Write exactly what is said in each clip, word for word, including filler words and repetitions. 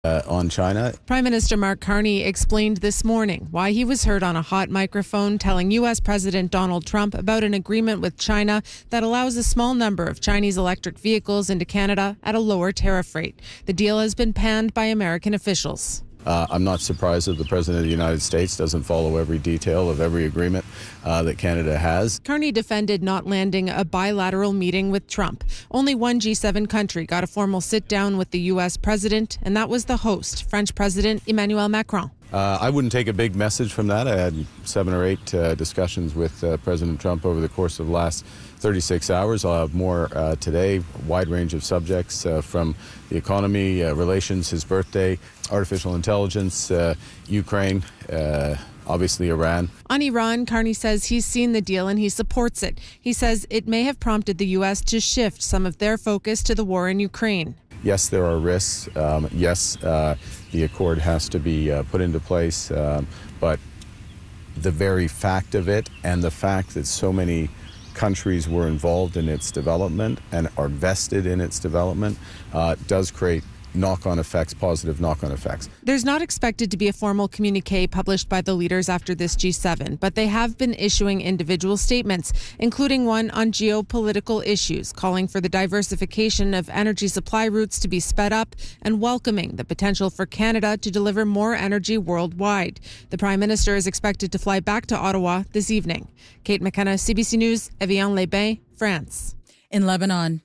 Uh, on China. Prime Minister Mark Carney explained this morning why he was heard on a hot microphone telling U S President Donald Trump about an agreement with China that allows a small number of Chinese electric vehicles into Canada at a lower tariff rate. The deal has been panned by American officials. Uh, I'm not surprised that the President of the United States doesn't follow every detail of every agreement uh, that Canada has. Carney defended not landing a bilateral meeting with Trump. Only one G seven country got a formal sit-down with the U S president, and that was the host, French President Emmanuel Macron. Uh, I wouldn't take a big message from that. I had seven or eight uh, discussions with uh, President Trump over the course of the last thirty-six hours. I'll have more uh, today, a wide range of subjects uh, from the economy, uh, relations, his birthday, artificial intelligence, uh, Ukraine, uh, obviously Iran. On Iran, Carney says he's seen the deal and he supports it. He says it may have prompted the U S to shift some of their focus to the war in Ukraine. Yes, there are risks. Um, yes, uh, the accord has to be uh, put into place. Um, but the very fact of it and the fact that so many countries were involved in its development and are vested in its development uh, does create knock-on effects, positive knock-on effects. There's not expected to be a formal communique published by the leaders after this G seven, but they have been issuing individual statements, including one on geopolitical issues, calling for the diversification of energy supply routes to be sped up and welcoming the potential for Canada to deliver more energy worldwide. The Prime Minister is expected to fly back to Ottawa this evening. Kate McKenna, C B C News, Evian-les-Bains, France. In Lebanon,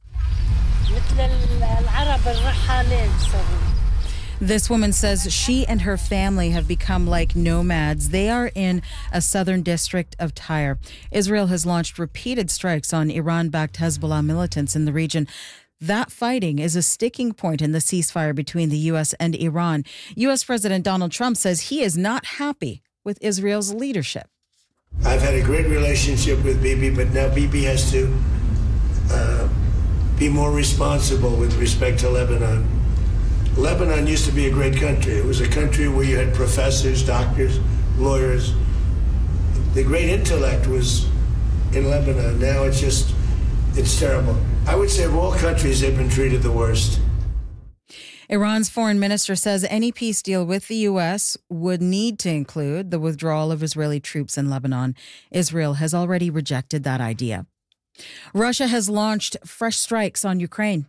this woman says she and her family have become like nomads. They are in a southern district of Tyre. Israel has launched repeated strikes on Iran-backed Hezbollah militants in the region. That fighting is a sticking point in the ceasefire between the U S and Iran. U S President Donald Trump says he is not happy with Israel's leadership. I've had a great relationship with Bibi, but now Bibi has to uh, be more responsible with respect to Lebanon. Lebanon used to be a great country. It was a country where you had professors, doctors, lawyers. The great intellect was in Lebanon. Now it's just, it's terrible. I would say of all countries, they've been treated the worst. Iran's foreign minister says any peace deal with the U S would need to include the withdrawal of Israeli troops in Lebanon. Israel has already rejected that idea. Russia has launched fresh strikes on Ukraine.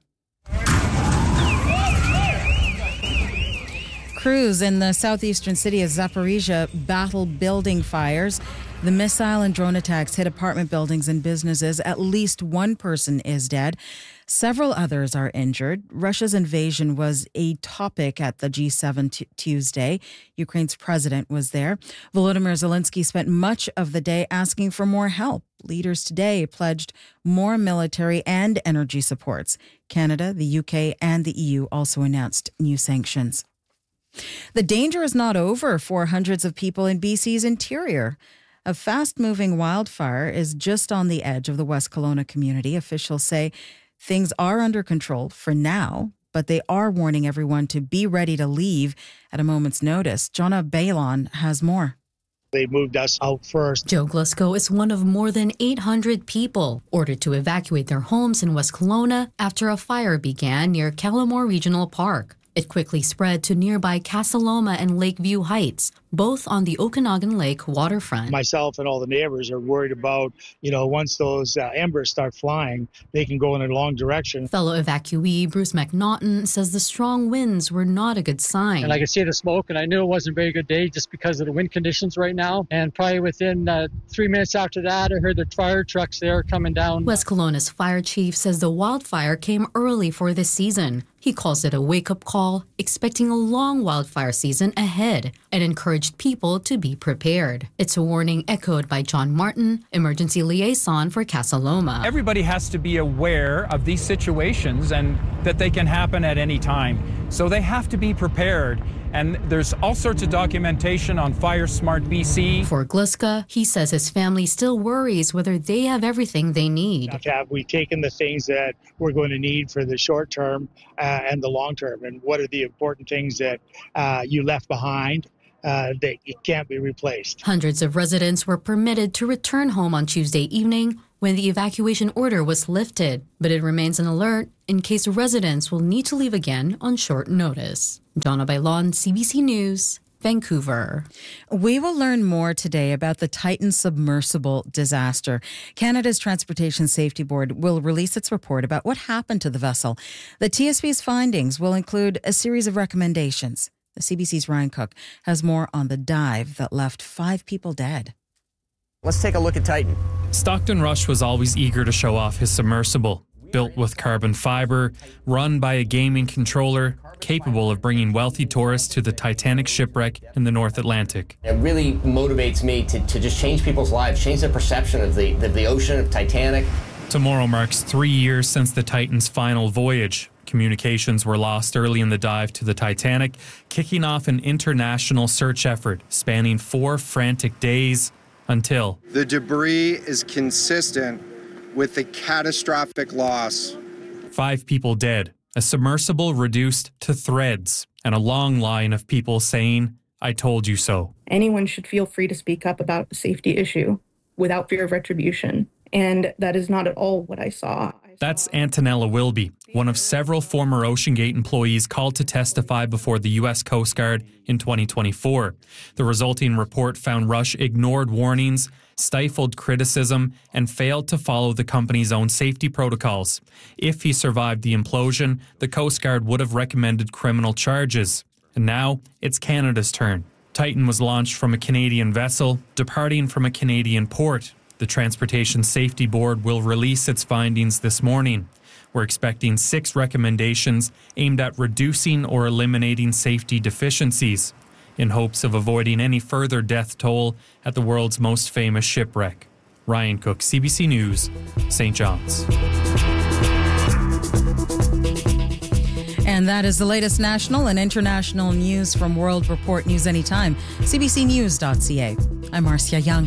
Crews in the southeastern city of Zaporizhia battle building fires. The missile and drone attacks hit apartment buildings and businesses. At least one person is dead. Several others are injured. Russia's invasion was a topic at the G seven t- Tuesday. Ukraine's president was there. Volodymyr Zelensky spent much of the day asking for more help. Leaders today pledged more military and energy supports. Canada, the U K, and the E U also announced new sanctions. The danger is not over for hundreds of people in B C's interior. A fast-moving wildfire is just on the edge of the West Kelowna community. Officials say things are under control for now, but they are warning everyone to be ready to leave at a moment's notice. Jonna Bailon has more. They moved us out first. Joe Glusko is one of more than eight hundred people ordered to evacuate their homes in West Kelowna after a fire began near Kellamore Regional Park. It quickly spread to nearby Casaloma and Lakeview Heights, both on the Okanagan Lake waterfront. Myself and all the neighbors are worried about, you know, once those uh, embers start flying, they can go in a long direction. Fellow evacuee Bruce McNaughton says the strong winds were not a good sign. And I could see the smoke, and I knew it wasn't a very good day just because of the wind conditions right now. And probably within uh, three minutes after that, I heard the fire trucks there coming down. West Kelowna's fire chief says the wildfire came early for this season. He calls it a wake-up call, expecting a long wildfire season ahead, and encouraged people to be prepared. It's a warning echoed by John Martin, emergency liaison for Casaloma. Everybody has to be aware of these situations and that they can happen at any time. So they have to be prepared. And there's all sorts of documentation on FireSmart B C. For Gluska, he says his family still worries whether they have everything they need. Have we taken the things that we're going to need for the short term uh, and the long term? And what are the important things that uh, you left behind uh, that it can't be replaced? Hundreds of residents were permitted to return home on Tuesday evening, when the evacuation order was lifted, but it remains an alert in case residents will need to leave again on short notice. Donna Bailon, C B C News, Vancouver. We will learn more today about the Titan submersible disaster. Canada's Transportation Safety Board will release its report about what happened to the vessel. The T S B's findings will include a series of recommendations. The C B C's Ryan Cook has more on the dive that left five people dead. Let's take a look at Titan. Stockton Rush was always eager to show off his submersible. Built with carbon fiber, run by a gaming controller, capable of bringing wealthy tourists to the Titanic shipwreck in the North Atlantic. It really motivates me to, to just change people's lives, change their perception of the, the, the ocean, of Titanic. Tomorrow marks three years since the Titan's final voyage. Communications were lost early in the dive to the Titanic, kicking off an international search effort spanning four frantic days until the debris is consistent with the catastrophic loss. Five people dead, a submersible reduced to threads, and a long line of people saying, "I told you so." Anyone should feel free to speak up about a safety issue without fear of retribution. And that is not at all what I saw. That's Antonella Wilby, one of several former OceanGate employees called to testify before the U S Coast Guard in twenty twenty-four. The resulting report found Rush ignored warnings, stifled criticism, and failed to follow the company's own safety protocols. If he survived the implosion, the Coast Guard would have recommended criminal charges. And now it's Canada's turn. Titan was launched from a Canadian vessel, departing from a Canadian port. The Transportation Safety Board will release its findings this morning. We're expecting six recommendations aimed at reducing or eliminating safety deficiencies in hopes of avoiding any further death toll at the world's most famous shipwreck. Ryan Cook, C B C News, Saint John's. And that is the latest national and international news from World Report News Anytime, c b c news dot c a. I'm Marcia Young.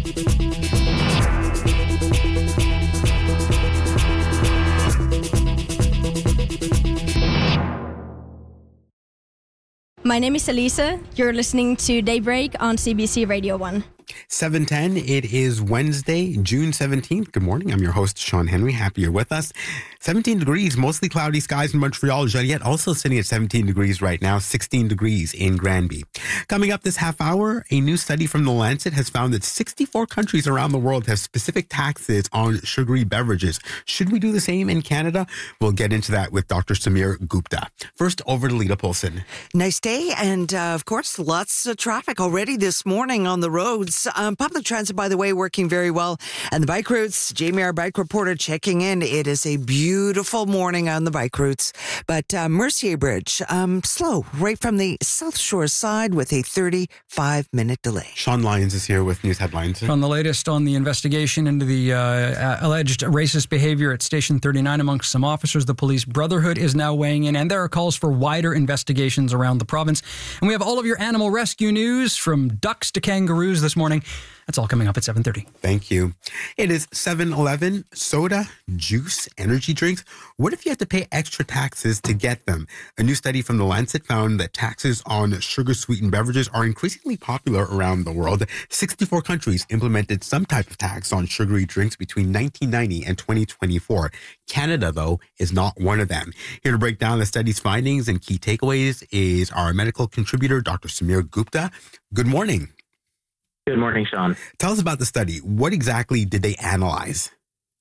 My name is Elisa. You're listening to Daybreak on C B C Radio one. seven ten, it is Wednesday, June seventeenth. Good morning. I'm your host, Sean Henry. Happy you're with us. seventeen degrees, mostly cloudy skies in Montreal. Joliet also sitting at seventeen degrees right now, sixteen degrees in Granby. Coming up this half hour, a new study from The Lancet has found that sixty-four countries around the world have specific taxes on sugary beverages. Should we do the same in Canada? We'll get into that with Doctor Samir Gupta. First, over to Lita Polson. Nice day, and uh, of course, lots of traffic already this morning on the roads. Um, public transit, by the way, working very well. And the bike routes, Jamie, our bike reporter, checking in. It is a beautiful morning on the bike routes. But uh, Mercier Bridge, um, slow, right from the South Shore side with a thirty-five minute delay. Sean Lyons is here with news headlines. On the latest on the investigation into the uh, alleged racist behavior at Station thirty-nine amongst some officers, the Police Brotherhood is now weighing in, and there are calls for wider investigations around the province. And we have all of your animal rescue news, from ducks to kangaroos this morning. That's all coming up at seven thirty. Thank you. It is seven eleven. Soda, juice, energy drinks. What if you have to pay extra taxes to get them? A new study from The Lancet found that taxes on sugar-sweetened beverages are increasingly popular around the world. sixty-four countries implemented some type of tax on sugary drinks between nineteen ninety and twenty twenty-four. Canada, though, is not one of them. Here to break down the study's findings and key takeaways is our medical contributor, Doctor Samir Gupta. Good morning. Good morning, Sean. Tell us about the study. What exactly did they analyze?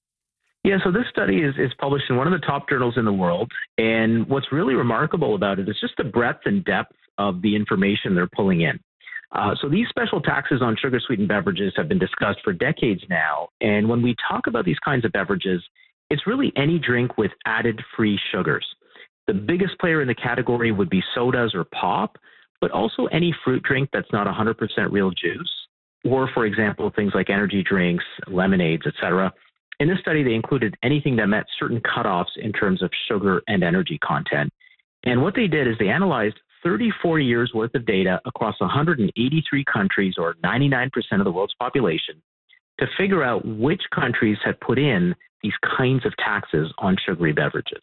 Yeah, so this study is, is published in one of the top journals in the world. And what's really remarkable about it is just the breadth and depth of the information they're pulling in. Uh, so these special taxes on sugar-sweetened beverages have been discussed for decades now. And when we talk about these kinds of beverages, it's really any drink with added free sugars. The biggest player in the category would be sodas or pop, but also any fruit drink that's not one hundred percent real juice. Or, for example, things like energy drinks, lemonades, et cetera. In this study, they included anything that met certain cutoffs in terms of sugar and energy content. And what they did is they analyzed thirty-four years worth of data across one hundred eighty-three countries, or ninety-nine percent of the world's population, to figure out which countries had put in these kinds of taxes on sugary beverages.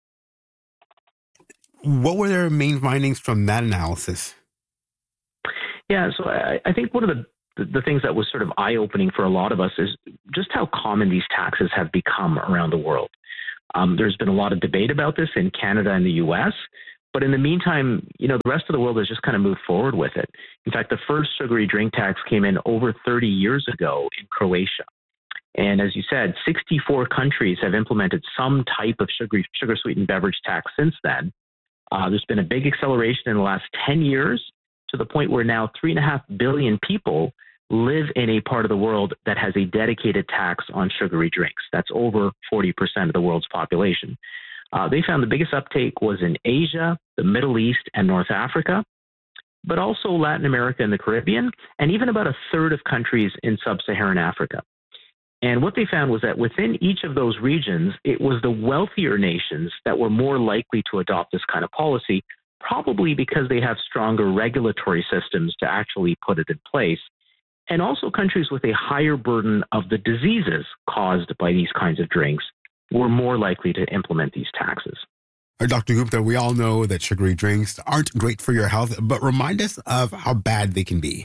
What were their main findings from that analysis? Yeah, so I, I think one of the the, the things that was sort of eye-opening for a lot of us is just how common these taxes have become around the world. Um, there's been a lot of debate about this in Canada and the U S, but in the meantime, you know, the rest of the world has just kind of moved forward with it. In fact, the first sugary drink tax came in over thirty years ago in Croatia. And as you said, sixty-four countries have implemented some type of sugar, sugar-sweetened beverage tax since then. Uh, there's been a big acceleration in the last ten years to the point where now three and a half billion people live in a part of the world that has a dedicated tax on sugary drinks. That's over forty percent of the world's population. Uh, they found the biggest uptake was in Asia, the Middle East, and North Africa, but also Latin America and the Caribbean, and even about a third of countries in sub-Saharan Africa. And what they found was that within each of those regions, it was the wealthier nations that were more likely to adopt this kind of policy, probably because they have stronger regulatory systems to actually put it in place. And also countries with a higher burden of the diseases caused by these kinds of drinks were more likely to implement these taxes. Doctor Gupta, we all know that sugary drinks aren't great for your health, but remind us of how bad they can be.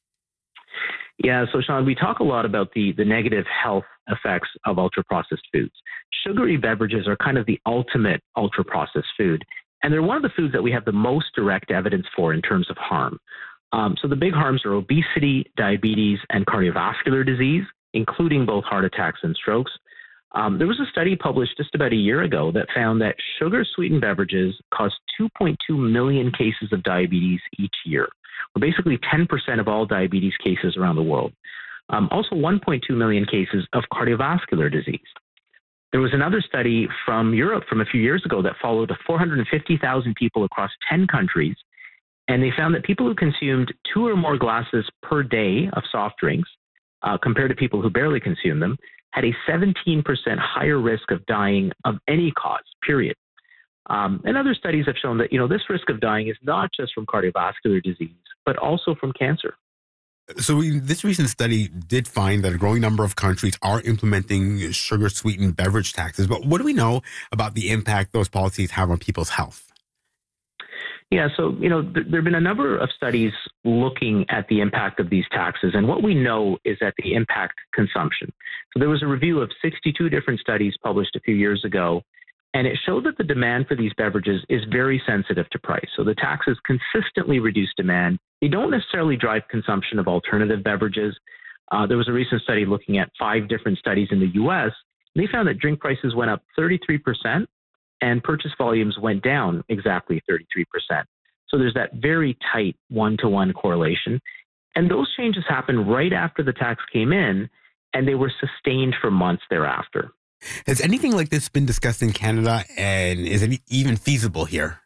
Yeah, so Sean, we talk a lot about the, the negative health effects of ultra-processed foods. Sugary beverages are kind of the ultimate ultra-processed food, and they're one of the foods that we have the most direct evidence for in terms of harm. Um, so the big harms are obesity, diabetes, and cardiovascular disease, including both heart attacks and strokes. Um, there was a study published just about a year ago that found that sugar-sweetened beverages cause two point two million cases of diabetes each year, or basically ten percent of all diabetes cases around the world. Um, also one point two million cases of cardiovascular disease. There was another study from Europe from a few years ago that followed four hundred fifty thousand people across ten countries, and they found that people who consumed two or more glasses per day of soft drinks, uh, compared to people who barely consume them, had a seventeen percent higher risk of dying of any cause, period. Um, and other studies have shown that, you know, this risk of dying is not just from cardiovascular disease, but also from cancer. So we, this recent study did find that a growing number of countries are implementing sugar-sweetened beverage taxes. But what do we know about the impact those policies have on people's health? Yeah, so, you know, th- there have been a number of studies looking at the impact of these taxes. And what we know is that they impact consumption. So there was a review of sixty-two different studies published a few years ago, and it showed that the demand for these beverages is very sensitive to price. So the taxes consistently reduce demand. They don't necessarily drive consumption of alternative beverages. Uh, there was a recent study looking at five different studies in the U S. And they found that drink prices went up thirty-three percent. And purchase volumes went down exactly thirty-three percent. So there's that very tight one-to-one correlation. And those changes happened right after the tax came in, and they were sustained for months thereafter. Has anything like this been discussed in Canada, and is it even feasible here?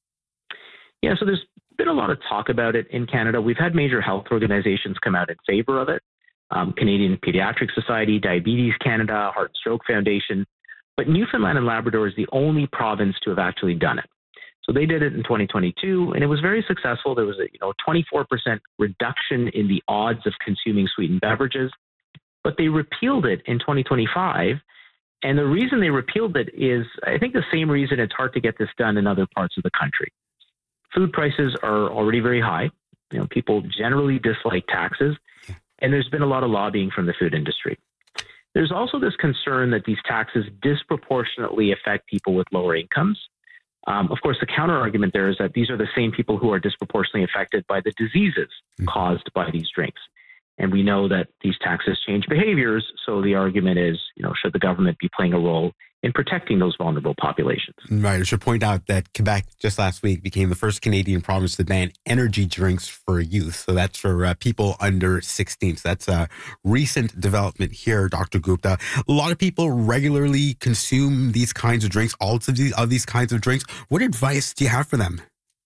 Yeah, so there's been a lot of talk about it in Canada. We've had major health organizations come out in favor of it. Um, Canadian Pediatric Society, Diabetes Canada, Heart and Stroke Foundation. But Newfoundland and Labrador is the only province to have actually done it. So they did it in twenty twenty-two, and it was very successful. There was a you know twenty-four percent reduction in the odds of consuming sweetened beverages, but they repealed it in twenty twenty-five. And the reason they repealed it is, I think, the same reason it's hard to get this done in other parts of the country. Food prices are already very high. You know, people generally dislike taxes, and there's been a lot of lobbying from the food industry. There's also this concern that these taxes disproportionately affect people with lower incomes. Um, of course, the counter argument there is that these are the same people who are disproportionately affected by the diseases caused by these drinks. And we know that these taxes change behaviors. So the argument is, you know, should the government be playing a role in protecting those vulnerable populations? Right. I should point out that Quebec just last week became the first Canadian province to ban energy drinks for youth. So that's for uh, people under sixteen. So that's a recent development here, Doctor Gupta. A lot of people regularly consume these kinds of drinks, all of these, of these kinds of drinks. What advice do you have for them?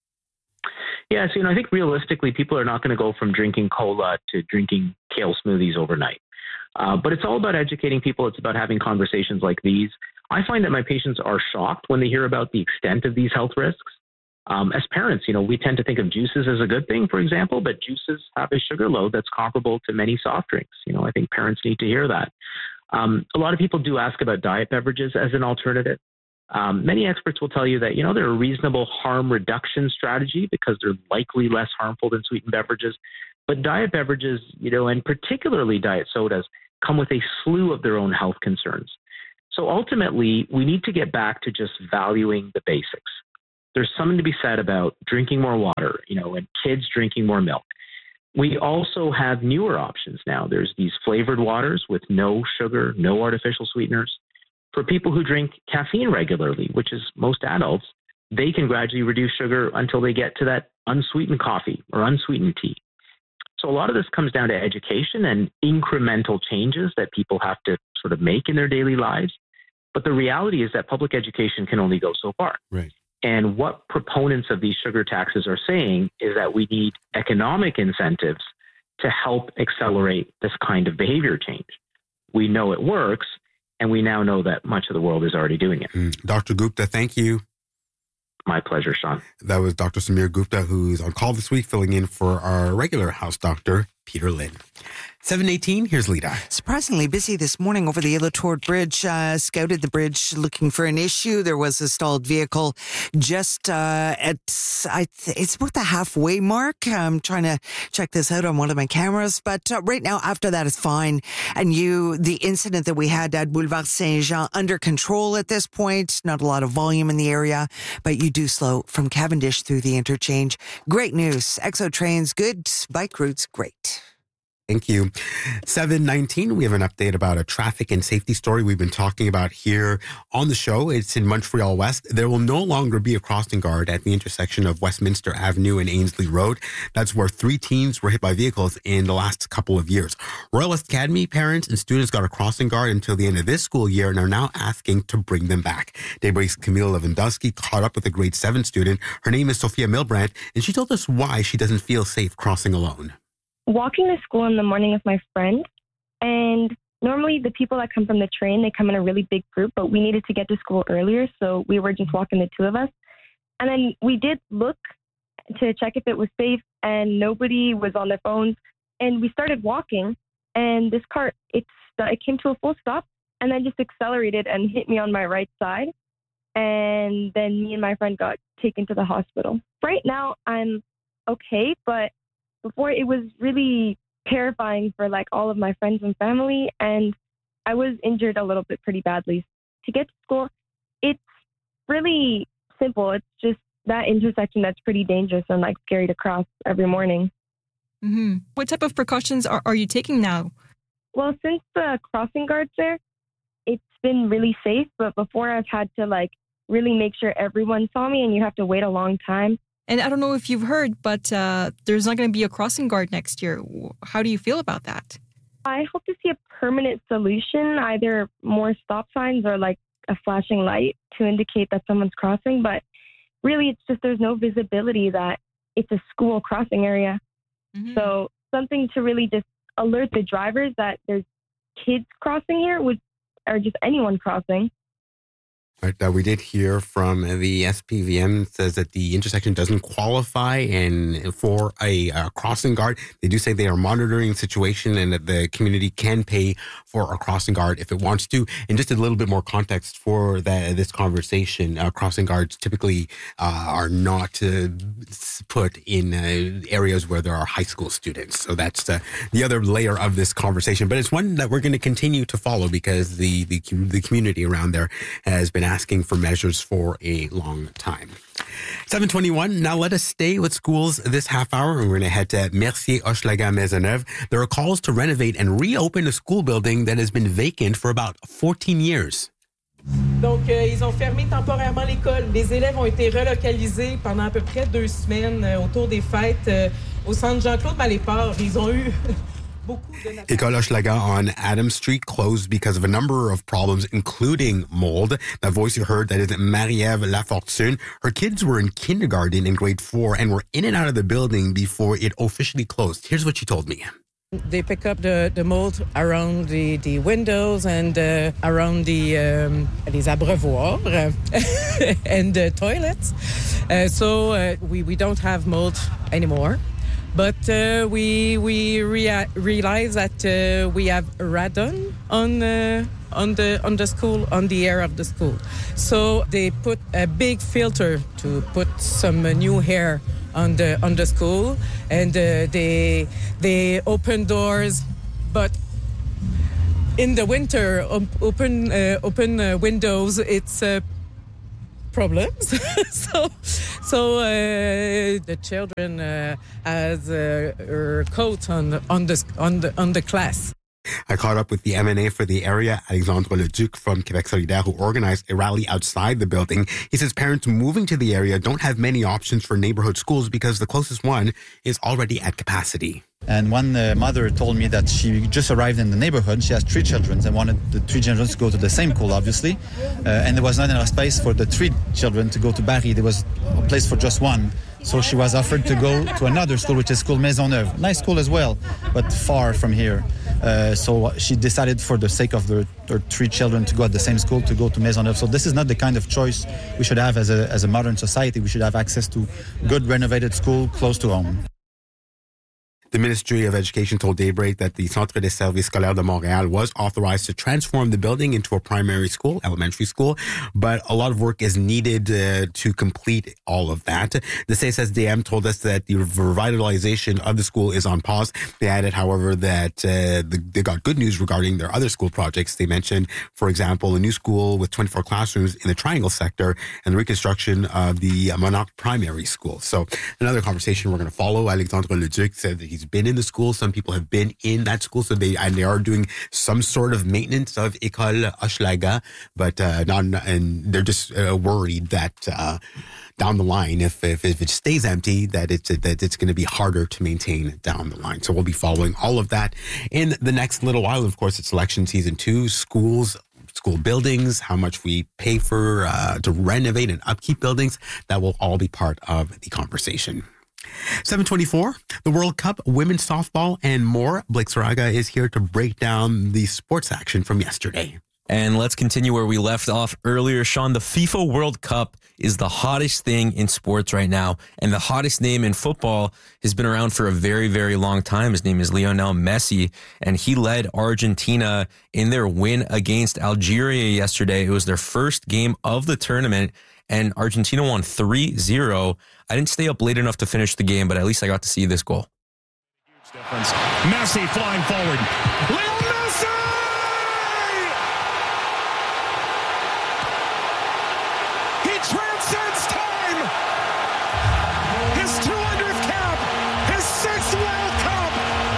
Yeah, so, you know, I think realistically, people are not going to go from drinking cola to drinking kale smoothies overnight. Uh, but it's all about educating people. It's about having conversations like these. I find that my patients are shocked when they hear about the extent of these health risks. Um, as parents, you know, we tend to think of juices as a good thing, for example, but juices have a sugar load that's comparable to many soft drinks. You know, I think parents need to hear that. Um, a lot of people do ask about diet beverages as an alternative. Um, many experts will tell you that, you know, they're a reasonable harm reduction strategy because they're likely less harmful than sweetened beverages. But diet beverages, you know, and particularly diet sodas, come with a slew of their own health concerns. So ultimately, we need to get back to just valuing the basics. There's something to be said about drinking more water, you know, and kids drinking more milk. We also have newer options now. There's these flavored waters with no sugar, no artificial sweeteners. For people who drink caffeine regularly, which is most adults, they can gradually reduce sugar until they get to that unsweetened coffee or unsweetened tea. So a lot of this comes down to education and incremental changes that people have to sort of make in their daily lives. But the reality is that public education can only go so far. Right. And what proponents of these sugar taxes are saying is that we need economic incentives to help accelerate this kind of behavior change. We know it works, and we now know that much of the world is already doing it. Mm. Doctor Gupta, thank you. My pleasure, Sean. That was Doctor Samir Gupta, who's on call this week, filling in for our regular house doctor, Peter Lynn. seven eighteen, here's Lita. Surprisingly busy this morning over the Ilotord Bridge. Uh, scouted the bridge looking for an issue. There was a stalled vehicle just uh, at, I th- it's about the halfway mark. I'm trying to check this out on one of my cameras. But uh, right now, after that is fine. And you, the incident that we had at Boulevard Saint-Jean under control at this point. Not a lot of volume in the area, but you do slow from Cavendish through the interchange. Great news. Exo trains, good. Bike routes, great. Thank you. seven nineteen, we have an update about a traffic and safety story we've been talking about here on the show. It's in Montreal West. There will no longer be a crossing guard at the intersection of Westminster Avenue and Ainsley Road. That's where three teens were hit by vehicles in the last couple of years. Royal West Academy parents and students got a crossing guard until the end of this school year and are now asking to bring them back. Daybreak's Camille Lewandowski caught up with a grade seven student. Her name is Sophia Milbrandt, and she told us why she doesn't feel safe crossing alone. Walking to school in the morning with my friend, and normally the people that come from the train, they come in a really big group, but we needed to get to school earlier, so we were just walking the two of us. And then we did look to check if it was safe, and nobody was on their phones. And we started walking, and this car, it, it came to a full stop, and then just accelerated and hit me on my right side. And then me and my friend got taken to the hospital. Right now, I'm okay, but before, it was really terrifying for like all of my friends and family, and I was injured a little bit pretty badly. To get to school, it's really simple. It's just that intersection that's pretty dangerous and like scary to cross every morning. Mm-hmm. What type of precautions are, are you taking now? Well, since the crossing guard's there, it's been really safe, but before I've had to like really make sure everyone saw me, and you have to wait a long time. And I don't know if you've heard, but uh, there's not going to be a crossing guard next year. How do you feel about that? I hope to see a permanent solution, either more stop signs or like a flashing light to indicate that someone's crossing. But really, it's just there's no visibility that it's a school crossing area. Mm-hmm. So something to really just alert the drivers that there's kids crossing here, would, or just anyone crossing. Right, uh, we did hear from the S P V M. It says that the intersection doesn't qualify and for a uh, crossing guard. They do say they are monitoring the situation and that the community can pay for a crossing guard if it wants to. And just a little bit more context for the, this conversation, uh, crossing guards typically uh, are not uh, put in uh, areas where there are high school students. So that's uh, the other layer of this conversation. But it's one that we're going to continue to follow because the, the, the community around there has been asking for measures for a long time. seven twenty-one. Now let us stay with schools this half hour, and we're going to head to Mercier, Hochelaga, Maisonneuve. There are calls to renovate and reopen a school building that has been vacant for about fourteen years. Donc, euh, ils ont fermé temporairement l'école. Les élèves ont été relocalisés pendant à peu près deux semaines euh, autour des fêtes euh, au centre Jean-Claude Maléport. Ils ont eu École Hochelaga on Adams Street closed because of a number of problems, including mold. That voice you heard, that is Marie-Ève Lafortune. Her kids were in kindergarten in grade four and were in and out of the building before it officially closed. Here's what she told me. They pick up the, the mold around the, the windows and uh, around the um, les abreuvoirs and the toilets. Uh, so uh, we, we don't have mold anymore. But uh, we we rea- realize that uh, we have radon on uh, on the on the school, on the air of the school. So they put a big filter to put some uh, new air on the on the school, and uh, they they open doors, but in the winter, op- open uh, open uh, windows, it's uh, problems. so so uh, the children uh, has uh, a coat on on the on the on the class. I caught up with the M N A for the area, Alexandre Leduc from Québec Solidaire, who organized a rally outside the building. He says parents moving to the area don't have many options for neighborhood schools because the closest one is already at capacity. And one uh, mother told me that she just arrived in the neighborhood. She has three children and wanted the three children to go to the same school, obviously. Uh, and there was not enough space for the three children to go to Barry. There was a place for just one. So she was offered to go to another school, which is School Maisonneuve. Nice school as well, but far from here. Uh, so she decided for the sake of the, her three children to go at the same school, to go to Maisonneuve. So this is not the kind of choice we should have as a, as a modern society. We should have access to good renovated school close to home. The Ministry of Education told Daybreak that the Centre des Services Scolaires de Montréal was authorized to transform the building into a primary school, elementary school, but a lot of work is needed uh, to complete all of that. The C S S D M told us that the revitalization of the school is on pause. They added, however, that uh, the, they got good news regarding their other school projects. They mentioned, for example, a new school with twenty-four classrooms in the Triangle sector and the reconstruction of the Monarch Primary School. So another conversation we're going to follow. Alexandre Leduc said that he's been in the school. Some people have been in that school, so they and they are doing some sort of maintenance of École Hochelaga, but uh, not, and they're just uh, worried that uh, down the line, if, if if it stays empty, that it's that it's going to be harder to maintain down the line. So we'll be following all of that in the next little while. Of course, it's election season two. Schools. School buildings, how much we pay for uh, to renovate and upkeep buildings, that will all be part of the conversation. seven twenty-four, the World Cup, women's softball, and more. Blake Saraga is here to break down the sports action from yesterday. And let's continue where we left off earlier. Sean, the FIFA World Cup is the hottest thing in sports right now. And the hottest name in football has been around for a very, very long time. His name is Lionel Messi, and he led Argentina in their win against Algeria yesterday. It was their first game of the tournament, and Argentina won three zero. I didn't stay up late enough to finish the game, but at least I got to see this goal. Huge difference. Messi flying forward. Leo Messi! He transcends time! His two hundredth cap! His sixth World Cup!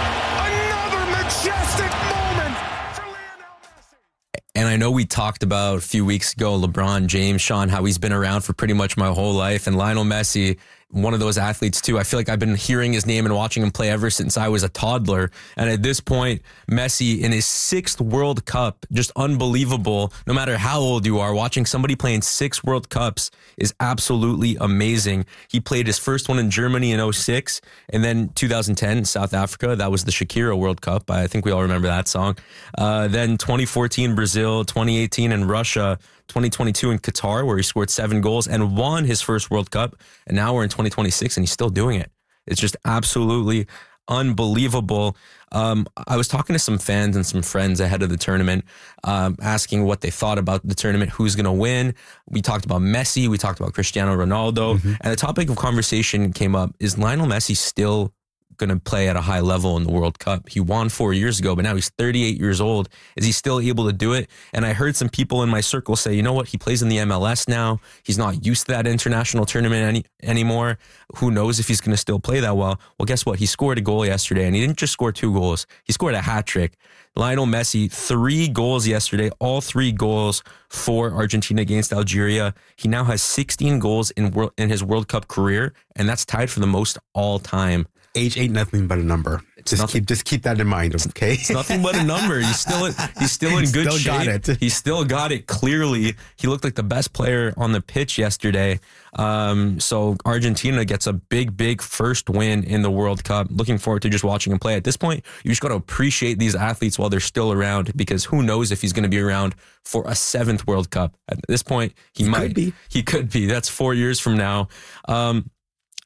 Another majestic moment for Lionel Messi! And I know we talked about a few weeks ago, LeBron James, Sean, how he's been around for pretty much my whole life. And Lionel Messi, one of those athletes too. I feel like I've been hearing his name and watching him play ever since I was a toddler. And at this point, Messi in his sixth World Cup, just unbelievable. No matter how old you are, watching somebody playing six World Cups is absolutely amazing. He played his first one in Germany in oh six, and then two thousand ten, South Africa. That was the Shakira World Cup. I think we all remember that song. Uh, then twenty fourteen, Brazil, twenty eighteen in Russia, twenty twenty-two in Qatar, where he scored seven goals and won his first World Cup. And now we're in twenty twenty-six and he's still doing it. It's just absolutely unbelievable. Um, I was talking to some fans and some friends ahead of the tournament, um, asking what they thought about the tournament, who's going to win. We talked about Messi. We talked about Cristiano Ronaldo. Mm-hmm. And the topic of conversation came up, is Lionel Messi still going to play at a high level in the World Cup? He won four years ago, but now he's thirty-eight years old. Is he still able to do it? And I heard some people in my circle say, you know what? He plays in the M L S now. He's not used to that international tournament any, anymore. Who knows if he's going to still play that well? Well, guess what? He scored a goal yesterday, and he didn't just score two goals. He scored a hat trick. Lionel Messi, three goals yesterday, all three goals for Argentina against Algeria. He now has sixteen goals in world, in his World Cup career, and that's tied for the most all time. Age ain't nothing but a number. Just nothing, keep just keep that in mind, okay? It's nothing but a number. He's still he's still in good still shape. Got it. He still got it clearly. He looked like the best player on the pitch yesterday. Um, so Argentina gets a big, big first win in the World Cup. Looking forward to just watching him play. At this point, you just got to appreciate these athletes while they're still around, because who knows if he's going to be around for a seventh World Cup. At this point, he, he might could be. He could be. That's four years from now. Um,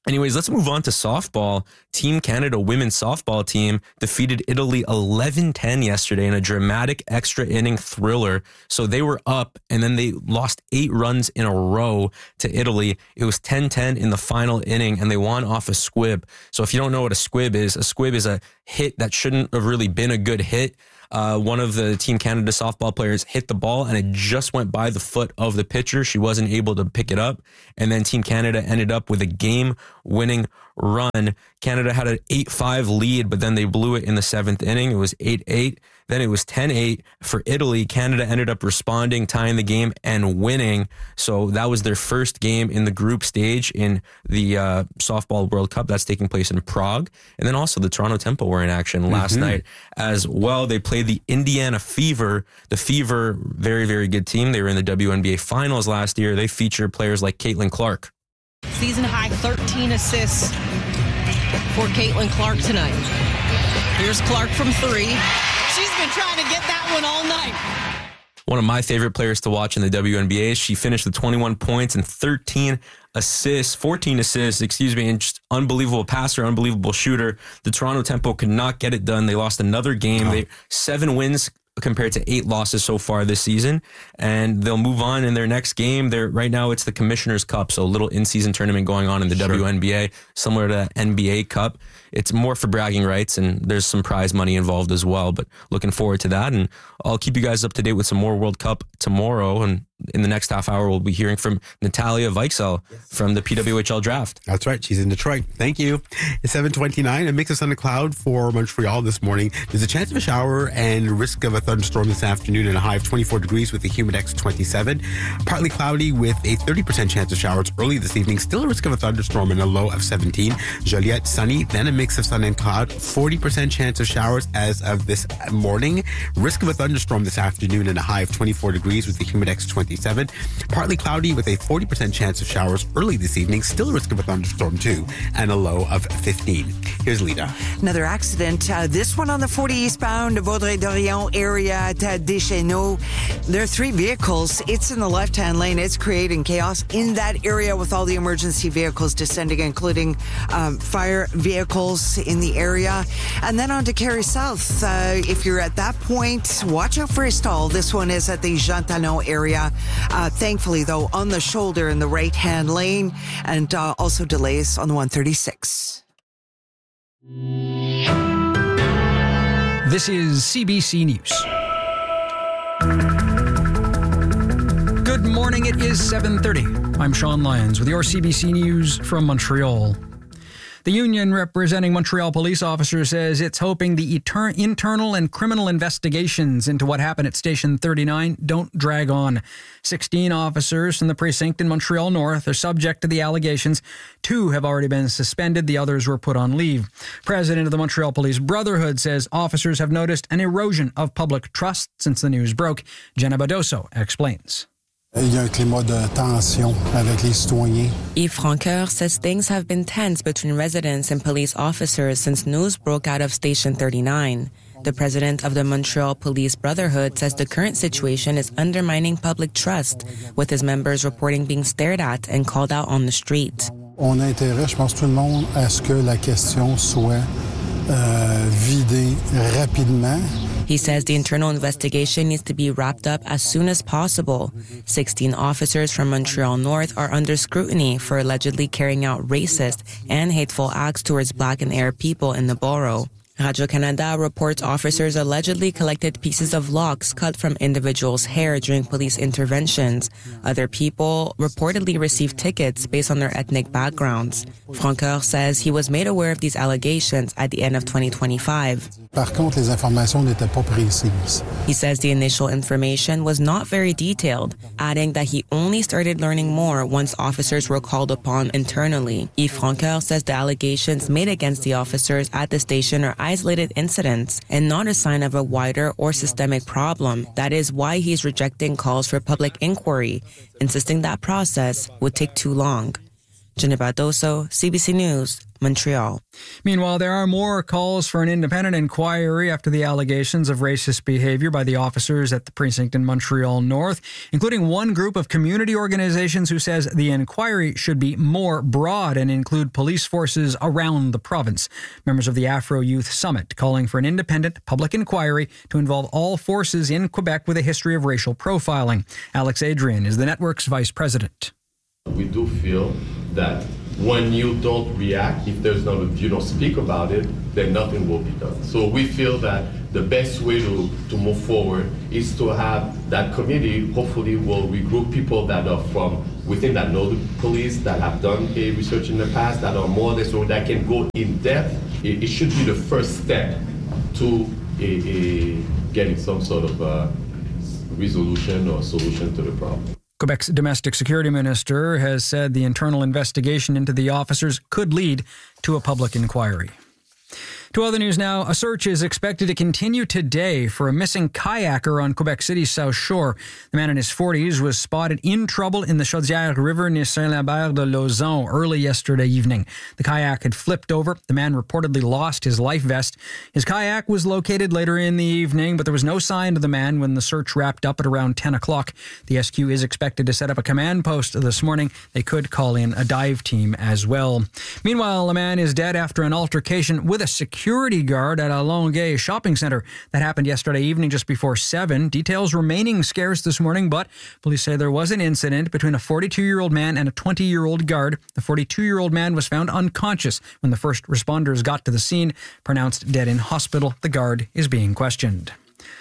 Anyways, let's move on to softball. Team Canada women's softball team defeated Italy eleven ten yesterday in a dramatic extra inning thriller. So they were up and then they lost eight runs in a row to Italy. It was ten ten in the final inning and they won off a squib. So if you don't know what a squib is, a squib is a hit that shouldn't have really been a good hit. Uh, one of the Team Canada softball players hit the ball and it just went by the foot of the pitcher. She wasn't able to pick it up. And then Team Canada ended up with a game-winning run. Canada had an eight five lead, but then they blew it in the seventh inning. It was eight eight. Then it was ten eight for Italy. Canada ended up responding, tying the game, and winning. So that was their first game in the group stage in the uh, Softball World Cup that's taking place in Prague. And then also the Toronto Tempo were in action last mm-hmm. night as well. They played the Indiana Fever. The Fever, very, very good team. They were in the W N B A Finals last year. They feature players like Caitlin Clark. Season high thirteen assists for Caitlin Clark tonight. Here's Clark from three. She's been trying to get that one all night. One of my favorite players to watch in the W N B A. She finished with twenty-one points and thirteen assists, fourteen assists, excuse me, and just unbelievable passer, unbelievable shooter. The Toronto Tempo could not get it done. They lost another game. Oh. They seven wins compared to eight losses so far this season, and they'll move on in their next game. They're right now it's the Commissioner's Cup, so a little in-season tournament going on in the sure. W N B A, similar to the N B A Cup. It's more for bragging rights, and there's some prize money involved as well, but looking forward to that, and I'll keep you guys up to date with some more World Cup tomorrow, and in the next half hour, we'll be hearing from Natalia Weichsel yes. from the P W H L Draft. That's right. She's in Detroit. Thank you. It's seven twenty-nine. A mix of sun and cloud for Montreal this morning. There's a chance of a shower and risk of a thunderstorm this afternoon and a high of twenty-four degrees with a humidex twenty-seven. Partly cloudy with a thirty percent chance of showers early this evening. Still a risk of a thunderstorm and a low of seventeen. Joliette, sunny, then a mix of sun and cloud. forty percent chance of showers as of this morning. Risk of a thunderstorm this afternoon and a high of twenty-four degrees with a humidex twenty-seven. Partly cloudy with a forty percent chance of showers early this evening. Still a risk of a thunderstorm too, and a low of fifteen. Here's Lita. Another accident. Uh, this one on the forty eastbound Vaudreuil-Dorion area at uh, Deschenaux. There are three vehicles. It's in the left-hand lane. It's creating chaos in that area with all the emergency vehicles descending, including um, fire vehicles in the area. And then on to Carey South. Uh, if you're at that point, watch out for a stall. This one is at the Jean Talon area. Uh, thankfully, though, on the shoulder in the right-hand lane, and uh, also delays on the one thirty-six. This is C B C News. Good morning. It is seven thirty. I'm Sean Lyons with your C B C News from Montreal. The union representing Montreal police officers says it's hoping the etern- internal and criminal investigations into what happened at Station thirty-nine don't drag on. sixteen officers from the precinct in Montreal North are subject to the allegations. Two have already been suspended. The others were put on leave. President of the Montreal Police Brotherhood says officers have noticed an erosion of public trust since the news broke. Jenna Badoso explains. Il y a un climat de tension avec les citoyens. Yves Francoeur says things have been tense between residents and police officers since news broke out of Station thirty-nine. The president of the Montreal Police Brotherhood says the current situation is undermining public trust, with his members reporting being stared at and called out on the street. On a intérêt, je pense tout le monde, à ce que la question soit euh, vidée rapidement. He says the internal investigation needs to be wrapped up as soon as possible. sixteen officers from Montreal North are under scrutiny for allegedly carrying out racist and hateful acts towards Black and Arab people in the borough. Radio-Canada reports officers allegedly collected pieces of locks cut from individuals' hair during police interventions. Other people reportedly received tickets based on their ethnic backgrounds. Francoeur says he was made aware of these allegations at the end of twenty twenty-five. Par contre, les informations n'étaient pas précises. He says the initial information was not very detailed, adding that he only started learning more once officers were called upon internally. Yves Francoeur says the allegations made against the officers at the station are isolated incidents and not a sign of a wider or systemic problem. That is why he's rejecting calls for public inquiry, insisting that process would take too long. Jenna Badoso, C B C News, Montreal. Meanwhile, there are more calls for an independent inquiry after the allegations of racist behavior by the officers at the precinct in Montreal North, including one group of community organizations who says the inquiry should be more broad and include police forces around the province. Members of the Afro Youth Summit calling for an independent public inquiry to involve all forces in Quebec with a history of racial profiling. Alex Adrian is the network's vice president. We do feel that when you don't react, if there's not, if you don't speak about it, then nothing will be done. So we feel that the best way to, to move forward is to have that committee hopefully will regroup people that are from within that know the police, that have done a research in the past, that are more there, so that can go in depth. It, it should be the first step to a, a getting some sort of a resolution or solution to the problem. Quebec's domestic security minister has said the internal investigation into the officers could lead to a public inquiry. To other news now, a search is expected to continue today for a missing kayaker on Quebec City's South Shore. The man in his forties was spotted in trouble in the Chaudière River near Saint-Lambert de Lauzon early yesterday evening. The kayak had flipped over. The man reportedly lost his life vest. His kayak was located later in the evening, but there was no sign of the man when the search wrapped up at around ten o'clock. The S Q is expected to set up a command post this morning. They could call in a dive team as well. Meanwhile, a man is dead after an altercation with a security security guard at a Longueuil shopping center. That happened yesterday evening just before seven. Details remaining scarce this morning, but police say there was an incident between a forty-two-year-old man and a twenty-year-old guard. The forty-two-year-old man was found unconscious when the first responders got to the scene, pronounced dead in hospital. The guard is being questioned.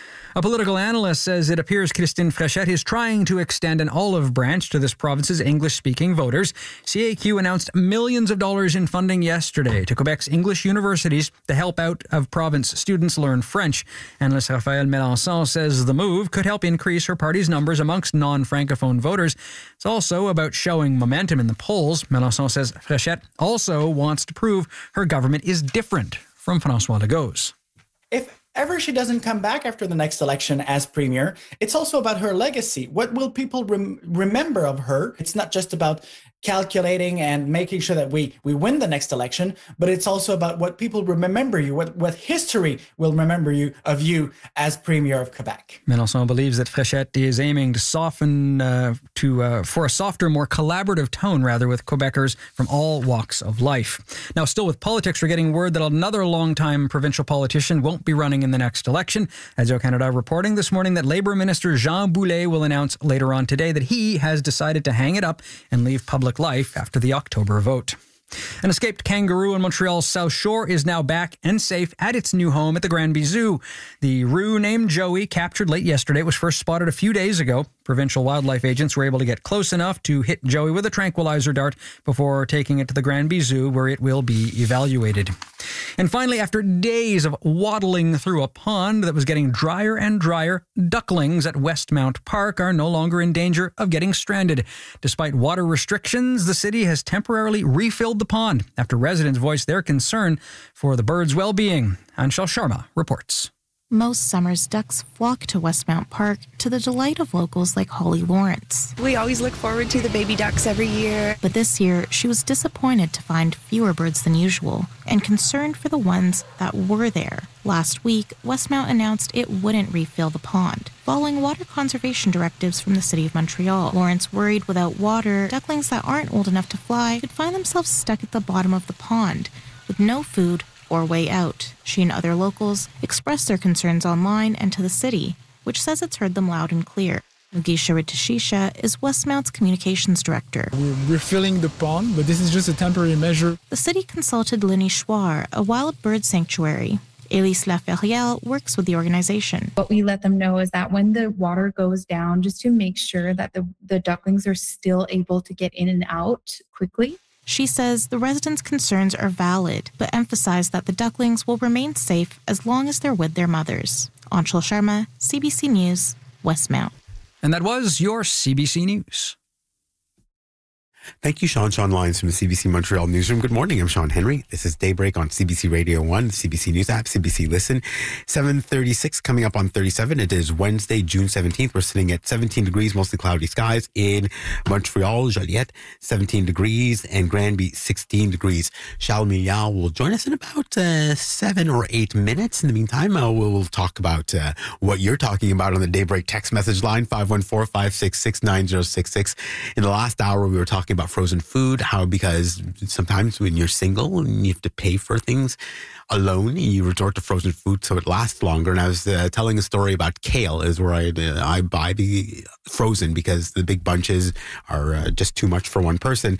A political analyst says it appears Christine Fréchette is trying to extend an olive branch to this province's English-speaking voters. C A Q announced millions of dollars in funding yesterday to Quebec's English universities to help out of province students learn French. Analyst Raphaël Mélenchon says the move could help increase her party's numbers amongst non-francophone voters. It's also about showing momentum in the polls. Mélenchon says Fréchette also wants to prove her government is different from François Legault's. If ever she doesn't come back after the next election as premier, it's also about her legacy. What will people rem- remember of her? It's not just about calculating and making sure that we, we win the next election, but it's also about what people remember you, what, what history will remember you of you as Premier of Quebec. Mélenchon believes that Fréchette is aiming to soften, uh, to uh, for a softer, more collaborative tone, rather, with Quebecers from all walks of life. Now, still with politics, we're getting word that another longtime provincial politician won't be running in the next election. Radio Canada reporting this morning that Labour Minister Jean Boulet will announce later on today that he has decided to hang it up and leave public life after the October vote. An escaped kangaroo in Montreal's South Shore is now back and safe at its new home at the Granby Zoo. The roo named Joey, captured late yesterday, was first spotted a few days ago. Provincial wildlife agents were able to get close enough to hit Joey with a tranquilizer dart before taking it to the Granby Zoo, where it will be evaluated. And finally, after days of waddling through a pond that was getting drier and drier, ducklings at Westmount Park are no longer in danger of getting stranded. Despite water restrictions, the city has temporarily refilled the pond after residents voiced their concern for the birds' well-being. Anshul Sharma reports. Most summers, ducks flock to Westmount Park to the delight of locals like Holly Lawrence. We always look forward to the baby ducks every year. But this year, she was disappointed to find fewer birds than usual and concerned for the ones that were there. Last week, Westmount announced it wouldn't refill the pond, following water conservation directives from the City of Montreal. Lawrence worried without water, ducklings that aren't old enough to fly could find themselves stuck at the bottom of the pond with no food or way out. She and other locals expressed their concerns online and to the city, which says it's heard them loud and clear. Mugisha Ritashisha is Westmount's communications director. We're refilling the pond, but this is just a temporary measure. The city consulted L'Unichoir, a wild bird sanctuary. Elise Laferrière works with the organization. What we let them know is that when the water goes down, just to make sure that the, the ducklings are still able to get in and out quickly. She says the residents' concerns are valid, but emphasized that the ducklings will remain safe as long as they're with their mothers. Anshul Sharma, C B C News, Westmount. And that was your C B C News. Thank you, Sean. Sean Lyons from the C B C Montreal Newsroom. Good morning. I'm Sean Henry. This is Daybreak on C B C Radio one, the C B C News app, C B C Listen. seven thirty-six coming up on thirty-seven. It is Wednesday, June seventeenth. We're sitting at seventeen degrees, mostly cloudy skies in Montreal, Joliette, seventeen degrees, and Granby, sixteen degrees. Charles Milliard will join us in about uh, seven or eight minutes. In the meantime, uh, we'll talk about uh, what you're talking about on the Daybreak text message line, five one four, five six six, nine zero six six. In the last hour, we were talking about frozen food, how because sometimes when you're single and you have to pay for things alone, you resort to frozen food so it lasts longer. And I was uh, telling a story about kale is where I uh, I buy the frozen because the big bunches are uh, just too much for one person.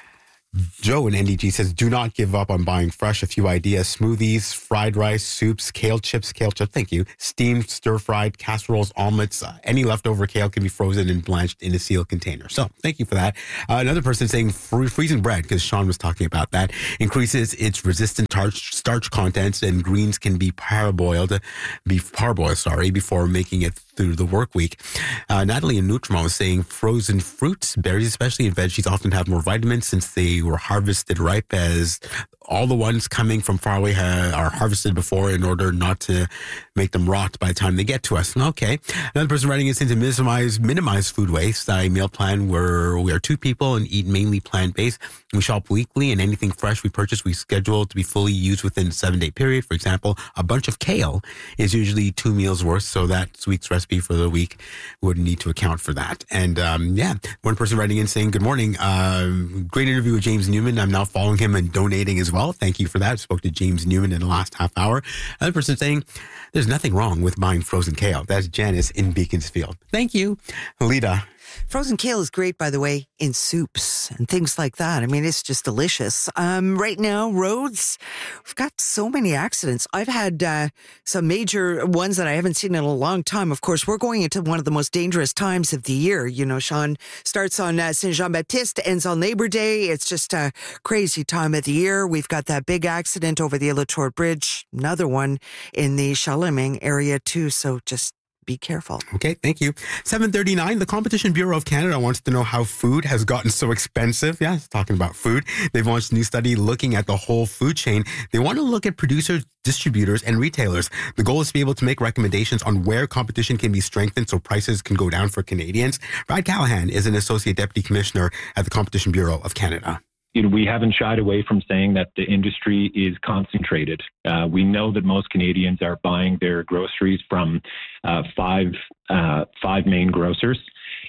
Joe in N D G says, do not give up on buying fresh. A few ideas: smoothies, fried rice, soups, kale chips, kale chips, thank you, steamed, stir-fried, casseroles, omelets. Uh, any leftover kale can be frozen and blanched in a sealed container. So thank you for that. Uh, another person saying free, freezing bread, because Sean was talking about that, increases its resistant starch, starch content, and greens can be parboiled, be parboiled, sorry, before making it through the work week. Uh, Natalie in Nutrimont was saying frozen fruits, berries especially, and veggies often have more vitamins since they were harvested ripe, as all the ones coming from far away ha- are harvested before in order not to make them rot by the time they get to us. Okay. Another person writing is to minimize, minimize food waste. I meal plan where we are two people and eat mainly plant-based. We shop weekly, and anything fresh we purchase, we schedule to be fully used within a seven-day period. For example, a bunch of kale is usually two meals worth, so that week's recipe for the week would need to account for that. And um, yeah, one person writing in saying, good morning. Uh, great interview with James Newman. I'm now following him and donating as well. Thank you for that. I spoke to James Newman in the last half hour. Another person saying, there's nothing wrong with buying frozen kale. That's Janice in Beaconsfield. Thank you. Lita. Frozen kale is great, by the way, in soups and things like that. I mean, it's just delicious. Um, right now, roads, we've got so many accidents. I've had uh, some major ones that I haven't seen in a long time. Of course, we're going into one of the most dangerous times of the year. You know, Sean, starts on uh, Saint Jean-Baptiste, ends on Labor Day. It's just a crazy time of the year. We've got that big accident over the Latour Bridge, another one in the Charlemagne area too. So just be careful. Okay, thank you. seven thirty-nine, the Competition Bureau of Canada wants to know how food has gotten so expensive. Yeah, it's talking about food. They've launched a new study looking at the whole food chain. They want to look at producers, distributors, and retailers. The goal is to be able to make recommendations on where competition can be strengthened so prices can go down for Canadians. Brad Callahan is an Associate Deputy Commissioner at the Competition Bureau of Canada. You know, we haven't shied away from saying that the industry is concentrated. Uh, we know that most Canadians are buying their groceries from uh, five uh, five main grocers,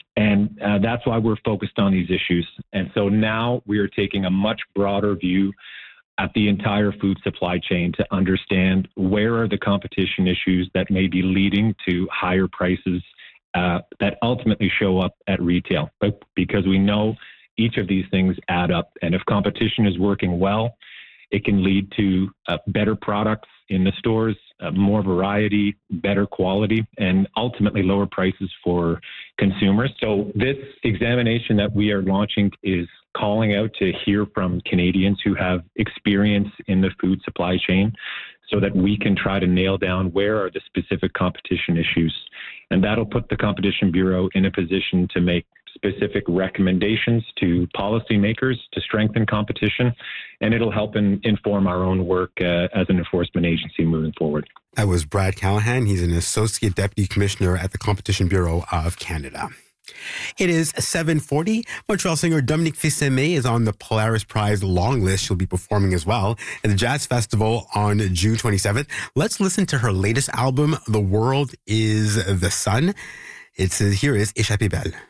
and uh, that's why we're focused on these issues. And so now we are taking a much broader view at the entire food supply chain to understand where are the competition issues that may be leading to higher prices uh, that ultimately show up at retail. But because we know each of these things add up. And if competition is working well, it can lead to uh, better products in the stores, uh, more variety, better quality, and ultimately lower prices for consumers. So this examination that we are launching is calling out to hear from Canadians who have experience in the food supply chain so that we can try to nail down where are the specific competition issues. And that'll put the Competition Bureau in a position to make specific recommendations to policymakers to strengthen competition, and it'll help in, inform our own work uh, as an enforcement agency moving forward. That was Brad Callahan. He's an Associate Deputy Commissioner at the Competition Bureau of Canada. It is seven forty. Montreal singer Dominique Fils-Aimé is on the Polaris Prize long list. She'll be performing as well at the Jazz Festival on June twenty-seventh. Let's listen to her latest album, The World is the Sun. It's, here is Échappée Belle.